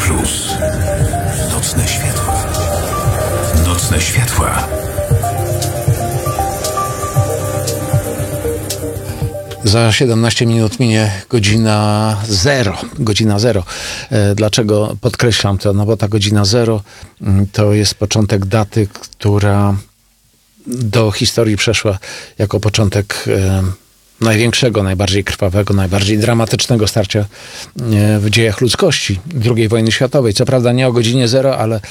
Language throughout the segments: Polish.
Plus. Nocne światła. Nocne światła. Za 17 minut minie godzina zero. Godzina zero. Dlaczego podkreślam to? No bo ta godzina zero to jest początek daty, która do historii przeszła jako początek największego, najbardziej krwawego, najbardziej dramatycznego starcia w dziejach ludzkości II wojny światowej. Co prawda nie o godzinie zero, ale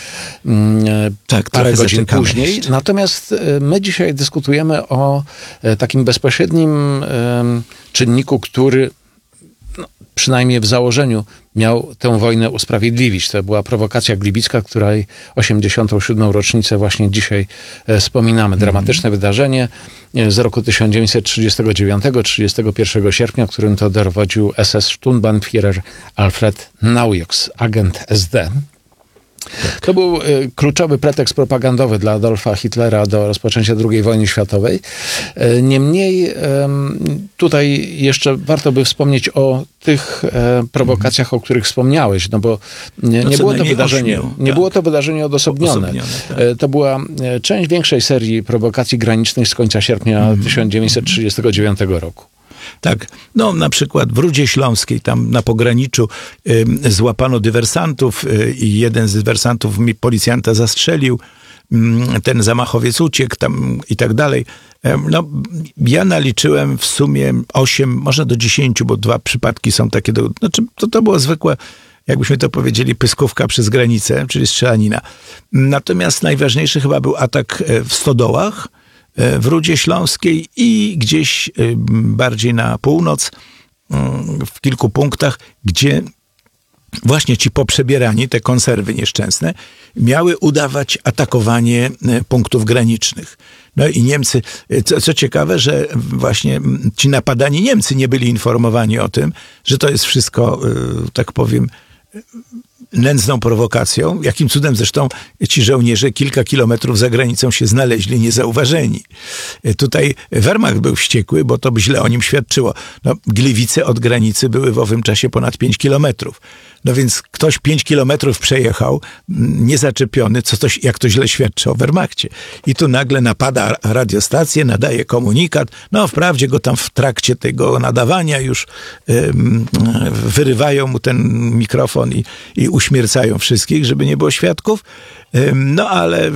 parę godzin później. Jeszcze. Natomiast my dzisiaj dyskutujemy o takim bezpośrednim czynniku, który przynajmniej w założeniu miał tę wojnę usprawiedliwić. To była prowokacja gliwicka, której 87. rocznicę właśnie dzisiaj wspominamy. Dramatyczne wydarzenie z roku 1939, 31 sierpnia, w którym to dowodził SS-Sturmbannführer Alfred Naujoks, agent SD. To był kluczowy pretekst propagandowy dla Adolfa Hitlera do rozpoczęcia II wojny światowej. Niemniej tutaj jeszcze warto by wspomnieć o tych prowokacjach, o których wspomniałeś, no bo nie było to wydarzenie odosobnione. Tak. To była część większej serii prowokacji granicznych z końca sierpnia 1939 roku. Tak, no na przykład w Rudzie Śląskiej, tam na pograniczu złapano dywersantów i jeden z dywersantów policjanta zastrzelił, ten zamachowiec uciekł tam i tak dalej. No, ja naliczyłem w sumie 8, może do 10, bo 2 przypadki są takie, to było zwykłe, jakbyśmy to powiedzieli, pyskówka przez granicę, czyli strzelanina. Natomiast najważniejszy chyba był atak w Stodołach, w Rudzie Śląskiej i gdzieś bardziej na północ, w kilku punktach, gdzie właśnie ci poprzebierani, te konserwy nieszczęsne, miały udawać atakowanie punktów granicznych. No i Niemcy, co ciekawe, że właśnie ci napadani Niemcy nie byli informowani o tym, że to jest wszystko, tak powiem, nędzną prowokacją. Jakim cudem zresztą ci żołnierze kilka kilometrów za granicą się znaleźli niezauważeni. Tutaj Wehrmacht był wściekły, bo to by źle o nim świadczyło. No, Gliwice od granicy były w owym czasie ponad 5 kilometrów. No więc ktoś 5 kilometrów przejechał, niezaczepiony, jak to źle świadczy o Wehrmachcie. I tu nagle napada radiostację, nadaje komunikat. No wprawdzie go tam w trakcie tego nadawania już wyrywają mu ten mikrofon i uśmiercają wszystkich, żeby nie było świadków. No ale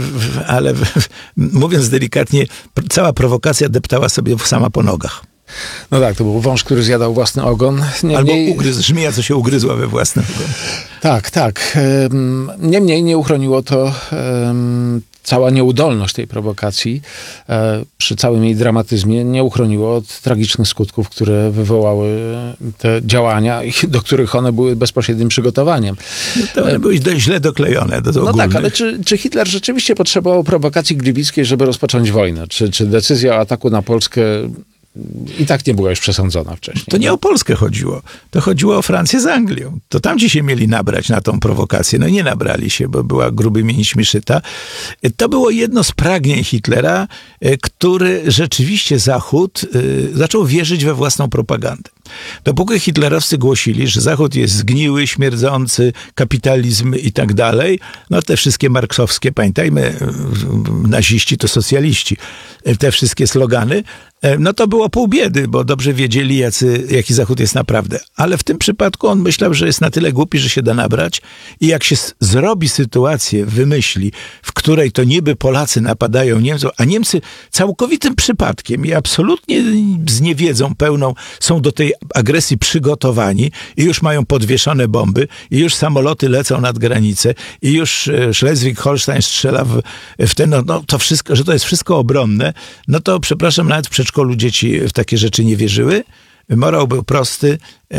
mówiąc delikatnie, cała prowokacja deptała sobie sama po nogach. No tak, to był wąż, który zjadał własny ogon. Niemniej... Albo żmija, co się ugryzła we własny ogon. Tak. Niemniej nie uchroniło to cała nieudolność tej prowokacji przy całym jej dramatyzmie nie uchroniło od tragicznych skutków, które wywołały te działania, do których one były bezpośrednim przygotowaniem. No to one były źle doklejone do ogólnych. No tak, ale czy Hitler rzeczywiście potrzebował prowokacji gliwickiej, żeby rozpocząć wojnę? Czy decyzja o ataku na Polskę i tak nie była już przesądzona wcześniej? To nie o Polskę chodziło. To chodziło o Francję z Anglią. To tam ci się mieli nabrać na tą prowokację. No nie nabrali się, bo była grubymi nićmi szyta. To było jedno z pragnień Hitlera, który rzeczywiście Zachód zaczął wierzyć we własną propagandę. Dopóki hitlerowcy głosili, że Zachód jest zgniły, śmierdzący, kapitalizm i tak dalej, no te wszystkie marksowskie, pamiętajmy, naziści to socjaliści, te wszystkie slogany, no to było pół biedy, bo dobrze wiedzieli, jaki Zachód jest naprawdę. Ale w tym przypadku on myślał, że jest na tyle głupi, że się da nabrać i jak się zrobi sytuację, wymyśli, w której to niby Polacy napadają Niemców, a Niemcy całkowitym przypadkiem i absolutnie z niewiedzą pełną są do tej agresji przygotowani i już mają podwieszone bomby i już samoloty lecą nad granicę i już Schleswig-Holstein strzela w ten, to wszystko, że to jest wszystko obronne, no to przepraszam, nawet w przedszkolu dzieci w takie rzeczy nie wierzyły. Morał był prosty.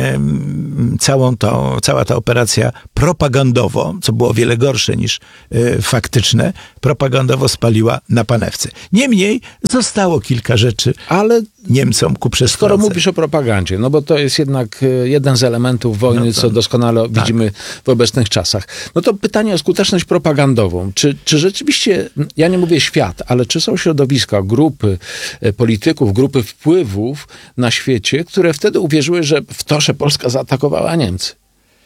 Cała ta operacja propagandowo, co było o wiele gorsze niż faktyczne, propagandowo spaliła na panewce. Niemniej zostało kilka rzeczy, ale Niemcom ku przestrodze. Skoro mówisz o propagandzie, no bo to jest jednak jeden z elementów wojny, co doskonale widzimy w obecnych czasach. No to pytanie o skuteczność propagandową. Czy rzeczywiście, ja nie mówię świat, ale czy są środowiska, grupy polityków, grupy wpływów na świecie, które wtedy uwierzyły, że w to, że Polska zaatakowała Niemcy?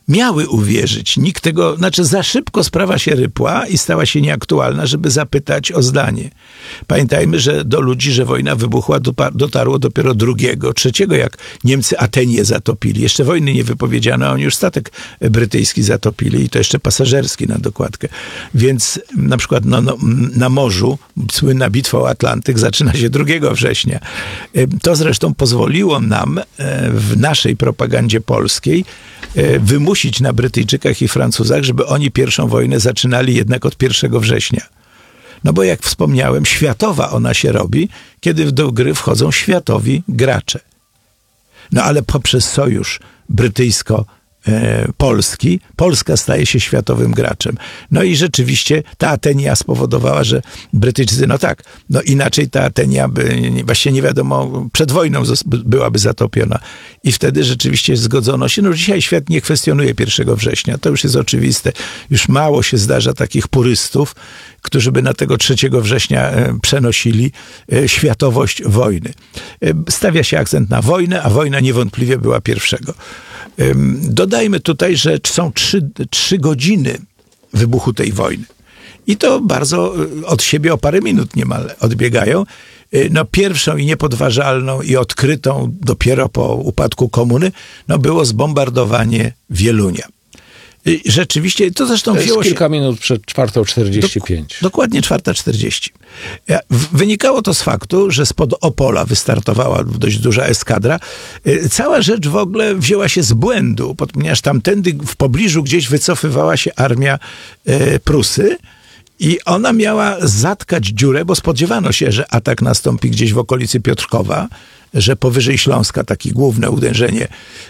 miały uwierzyć. Nikt tego, znaczy za szybko sprawa się rypła i stała się nieaktualna, żeby zapytać o zdanie. Pamiętajmy, że do ludzi, że wojna wybuchła, dotarło dopiero 2, 3, jak Niemcy Atenię zatopili. Jeszcze wojny nie wypowiedziano, a oni już statek brytyjski zatopili i to jeszcze pasażerski na dokładkę. Więc na przykład na morzu słynna bitwa o Atlantyk zaczyna się 2 września. To zresztą pozwoliło nam w naszej propagandzie polskiej wymusić na Brytyjczykach i Francuzach, żeby oni pierwszą wojnę zaczynali jednak od 1 września. No bo jak wspomniałem, światowa ona się robi, kiedy do gry wchodzą światowi gracze. No ale poprzez sojusz brytyjsko-polski Polska staje się światowym graczem. No i rzeczywiście ta Atenia spowodowała, że Brytyjczycy, inaczej ta Atenia by, właściwie nie wiadomo, przed wojną byłaby zatopiona. I wtedy rzeczywiście zgodzono się. No dzisiaj świat nie kwestionuje 1 września, to już jest oczywiste. Już mało się zdarza takich purystów, którzy by na tego 3 września przenosili światowość wojny. Stawia się akcent na wojnę, a wojna niewątpliwie była 1. Dodajmy tutaj, że są 3 godziny wybuchu tej wojny. I to bardzo od siebie o parę minut niemal odbiegają. No pierwszą i niepodważalną i odkrytą dopiero po upadku komuny, było zbombardowanie Wielunia. I rzeczywiście, to zresztą To jest wzięło się... kilka minut przed 4:45. Dokładnie 4:40. Wynikało to z faktu, że spod Opola wystartowała dość duża eskadra. Cała rzecz w ogóle wzięła się z błędu, ponieważ tamtędy w pobliżu gdzieś wycofywała się armia Prusy i ona miała zatkać dziurę, bo spodziewano się, że atak nastąpi gdzieś w okolicy Piotrkowa, że powyżej Śląska takie główne uderzenie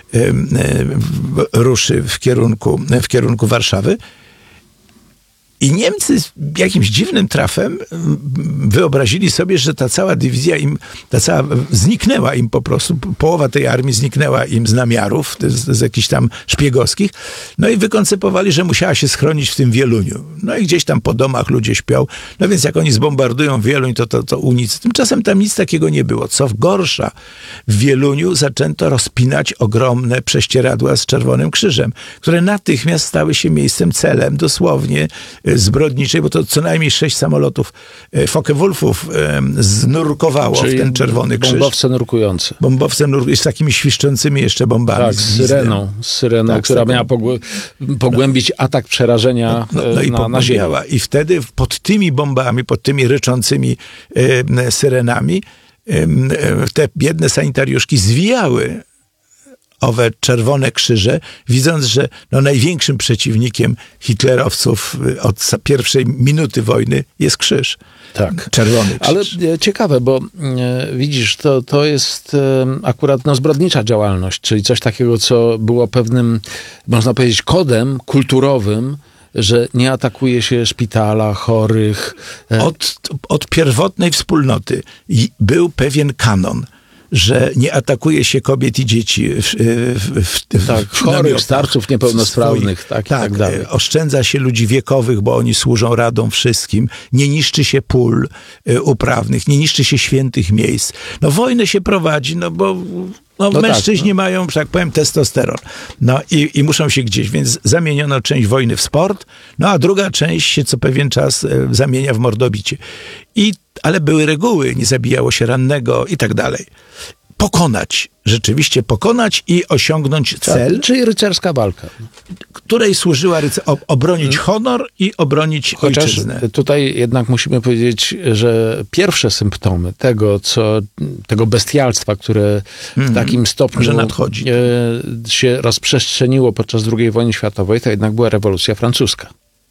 ruszy w kierunku Warszawy. I Niemcy jakimś dziwnym trafem wyobrazili sobie, że ta cała dywizja zniknęła im po prostu. Połowa tej armii zniknęła im z namiarów, z jakichś tam szpiegowskich. No i wykoncypowali, że musiała się schronić w tym Wieluniu. No i gdzieś tam po domach ludzie śpią. No więc jak oni zbombardują Wieluń, to unicestwią. Tymczasem tam nic takiego nie było. Co gorsza, w Wieluniu zaczęto rozpinać ogromne prześcieradła z Czerwonym Krzyżem, które natychmiast stały się miejscem celem dosłownie zbrodniczej, bo to co najmniej 6 samolotów Focke-Wulfów znurkowało w ten Czerwony Krzyż. Bombowce nurkujące. Bombowce z takimi świszczącymi jeszcze bombami. Tak, z syreną, tak, która miała pogłębić atak przerażenia na ziemię. I wtedy pod tymi bombami, pod tymi ryczącymi syrenami te biedne sanitariuszki zwijały owe Czerwone Krzyże, widząc, że największym przeciwnikiem hitlerowców od pierwszej minuty wojny jest krzyż. Tak. Czerwony krzyż. Ale ciekawe, bo widzisz, to jest akurat zbrodnicza działalność, czyli coś takiego, co było pewnym, można powiedzieć, kodem kulturowym, że nie atakuje się szpitala, chorych. Od pierwotnej wspólnoty był pewien kanon, że nie atakuje się kobiet i dzieci w chorych, starców, niepełnosprawnych, tak dalej. Oszczędza się ludzi wiekowych, bo oni służą radą wszystkim. Nie niszczy się pól uprawnych, nie niszczy się świętych miejsc. Wojnę się prowadzi, bo mężczyźni mają, że tak powiem, testosteron. I muszą się gdzieś, więc zamieniono część wojny w sport, a druga część się co pewien czas zamienia w mordobicie. Ale były reguły, nie zabijało się rannego i tak dalej. Rzeczywiście pokonać i osiągnąć cel. Czyli rycerska walka. Której służyła obronić honor i obronić ojczyznę. Tutaj jednak musimy powiedzieć, że pierwsze symptomy tego bestialstwa, które w takim stopniu nadchodzi, się rozprzestrzeniło podczas II wojny światowej, to jednak była rewolucja francuska.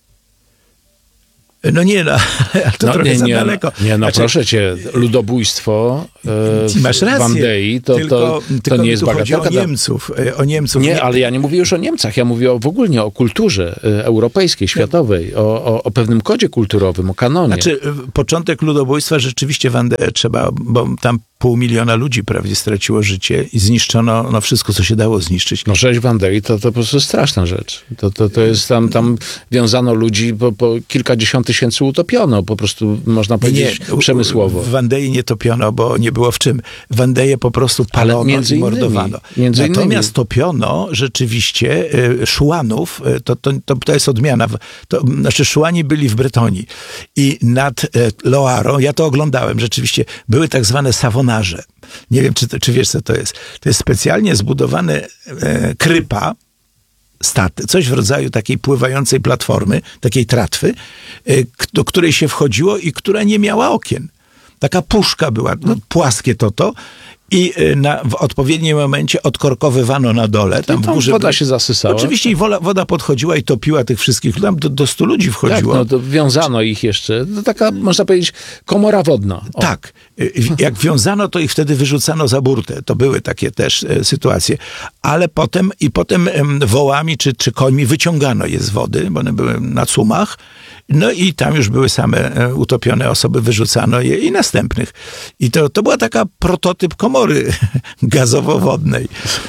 To trochę za daleko. Proszę cię, ludobójstwo masz rację, Wandei, to nie jest bagatelka. O Niemców. Nie, ale ja nie mówię już o Niemcach, ja mówię ogólnie o kulturze europejskiej, światowej, o pewnym kodzie kulturowym, o kanonie. Początek ludobójstwa rzeczywiście Wandeę trzeba, bo tam 500 000 ludzi prawie straciło życie i zniszczono wszystko, co się dało zniszczyć. No rzeź Wandei to po prostu straszna rzecz. To jest tam wiązano ludzi, po kilkadziesiąt tysięcy utopiono, po prostu można powiedzieć przemysłowo. W Wandei nie topiono, bo nie było w czym. Wandeję po prostu palono i mordowano. Natomiast topiono rzeczywiście Szułanów, to jest odmiana. Znaczy Szułani byli w Bretonii i nad Loarą, ja to oglądałem rzeczywiście, były tak zwane sawonarze. Nie wiem, czy wiesz, co to jest. To jest specjalnie zbudowane krypa, coś w rodzaju takiej pływającej platformy, takiej tratwy, do której się wchodziło i która nie miała okien. Taka puszka była, płaskie to i w odpowiednim momencie odkorkowywano na dole. Tam w górze woda się zasysała. Oczywiście i woda podchodziła i topiła tych wszystkich. Tam do 100 ludzi wchodziło. Tak, to wiązano ich jeszcze. To taka, można powiedzieć, komora wodna. O. Tak. Jak wiązano, to ich wtedy wyrzucano za burtę. To były takie też sytuacje. Ale potem wołami czy końmi wyciągano je z wody, bo one były na cumach. No i tam już były same utopione osoby, wyrzucano je i następnych. I to była taka prototyp komory gazowo-wodnej.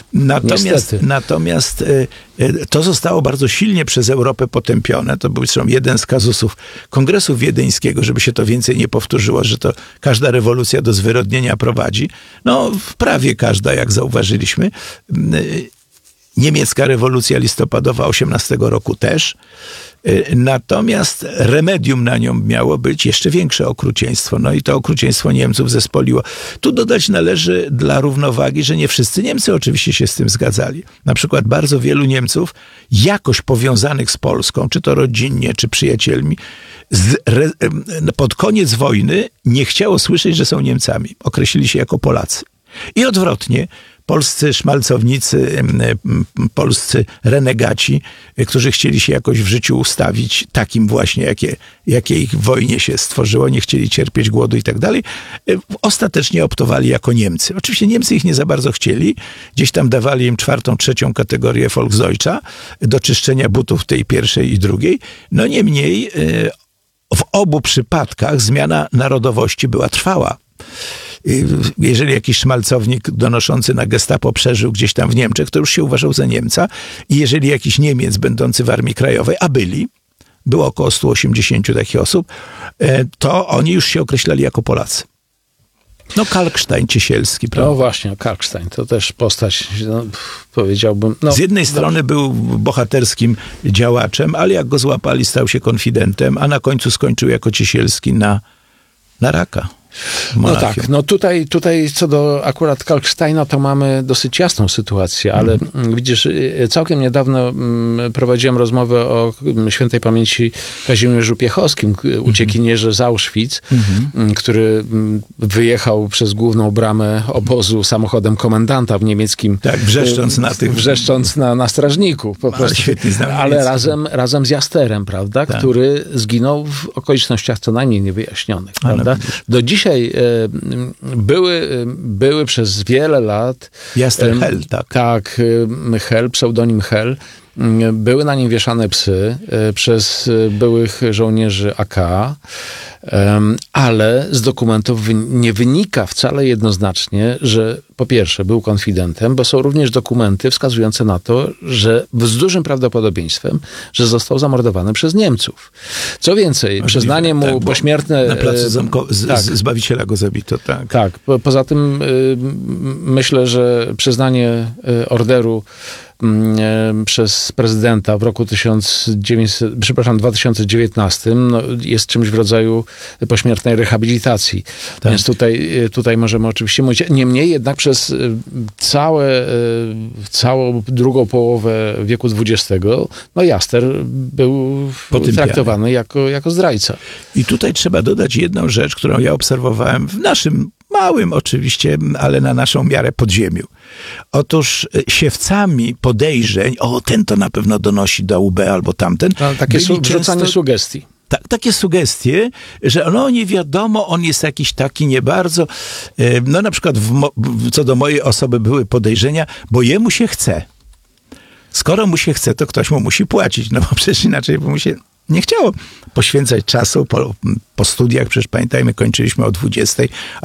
Natomiast to zostało bardzo silnie przez Europę potępione. To był zresztą jeden z kazusów Kongresu Wiedeńskiego, żeby się to więcej nie powtórzyło, że to każda rewolucja do zwyrodnienia prowadzi. No, prawie każda, jak zauważyliśmy. Niemiecka rewolucja listopadowa 18 roku też. Natomiast remedium na nią miało być jeszcze większe okrucieństwo. No i to okrucieństwo Niemców zespoliło. Tu dodać należy dla równowagi, że nie wszyscy Niemcy oczywiście się z tym zgadzali. Na przykład bardzo wielu Niemców jakoś powiązanych z Polską, czy to rodzinnie, czy przyjacielmi, pod koniec wojny nie chciało słyszeć, że są Niemcami. Określili się jako Polacy. I odwrotnie, polscy szmalcownicy, polscy renegaci, którzy chcieli się jakoś w życiu ustawić takim właśnie, jakie ich w wojnie się stworzyło, nie chcieli cierpieć głodu i tak dalej, ostatecznie optowali jako Niemcy. Oczywiście Niemcy ich nie za bardzo chcieli, gdzieś tam dawali im 4., 3. kategorię Volksdeutscha do czyszczenia butów tej pierwszej i drugiej. No niemniej w obu przypadkach zmiana narodowości była trwała. Jeżeli jakiś szmalcownik donoszący na gestapo przeżył gdzieś tam w Niemczech, to już się uważał za Niemca. I jeżeli jakiś Niemiec będący w Armii Krajowej, a było około 180 takich osób, to oni już się określali jako Polacy. No Kalkstein Ciesielski, prawda? No właśnie, Kalkstein, to też postać, powiedziałbym... Z jednej strony był bohaterskim działaczem, ale jak go złapali, stał się konfidentem, a na końcu skończył jako Ciesielski na raka. No tak, no tutaj co do akurat Kalksteina to mamy dosyć jasną sytuację, ale widzisz, całkiem niedawno prowadziłem rozmowę o świętej pamięci Kazimierzu Piechowskim, uciekinierze z Auschwitz, który wyjechał przez główną bramę obozu samochodem komendanta w niemieckim... Tak, wrzeszcząc na strażniku po prostu. Ale razem z Jasterem, prawda, tak, który zginął w okolicznościach co najmniej niewyjaśnionych, prawda? Do dzisiaj były przez wiele lat... Jaster Hel, tak. Tak, Hel, pseudonim Hel. Były na nim wieszane psy przez byłych żołnierzy AK, ale z dokumentów nie wynika wcale jednoznacznie, że po pierwsze był konfidentem, bo są również dokumenty wskazujące na to, że z dużym prawdopodobieństwem, że został zamordowany przez Niemców. Co więcej, przyznanie mu pośmiertne... Na placu Zbawiciela go zabito, tak. Tak, poza tym myślę, że przyznanie orderu przez prezydenta w roku 2019 jest czymś w rodzaju pośmiertnej rehabilitacji. Tak. Więc tutaj możemy oczywiście mówić. Niemniej jednak przez całą drugą połowę wieku XX Jaster był traktowany jako zdrajca. I tutaj trzeba dodać jedną rzecz, którą ja obserwowałem w naszym małym oczywiście, ale na naszą miarę podziemiu. Otóż siewcami podejrzeń, ten to na pewno donosi do UB albo tamten. Takie wrzucanie sugestii. Takie sugestie, że nie wiadomo, on jest jakiś taki nie bardzo. No na przykład co do mojej osoby były podejrzenia, bo jemu się chce. Skoro mu się chce, to ktoś mu musi płacić, no bo przecież inaczej by mu się nie chciało poświęcać czasu po studiach, przecież pamiętajmy, kończyliśmy o 20:00,